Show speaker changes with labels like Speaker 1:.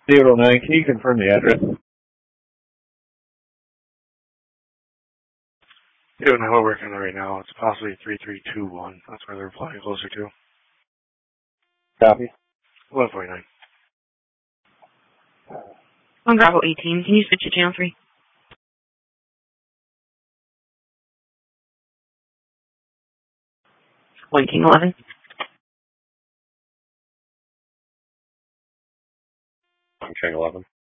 Speaker 1: David 09, can you confirm the address?
Speaker 2: David 09, we're working on it right now. It's possibly 3321. That's where they're flying closer to.
Speaker 1: Copy.
Speaker 2: 1149.
Speaker 3: On Bravo 18, can you switch to channel 3? One King 11.
Speaker 4: King 11.